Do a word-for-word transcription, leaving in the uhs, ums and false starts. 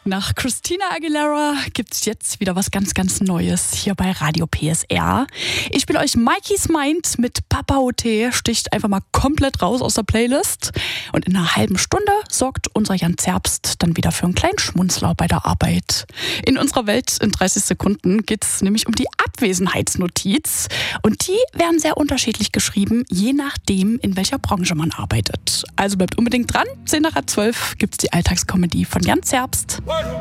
Nach Christina Aguilera gibt's jetzt wieder was ganz, ganz Neues hier bei Radio P S R. Ich spiele euch Mikey's Mind mit Papa O T, sticht einfach mal komplett raus aus der Playlist. Und in einer halben Stunde sorgt unser Jan Zerbst dann wieder für einen kleinen Schmunzler bei der Arbeit. In unserer Welt in dreißig Sekunden geht's nämlich um die Abwesenheitsnotiz. Und die werden sehr unterschiedlich geschrieben, je nachdem, in welcher Branche man arbeitet. Also bleibt unbedingt dran. zehn nach halb zwölf gibt's die Alltagskomödie von Jan Zerbst.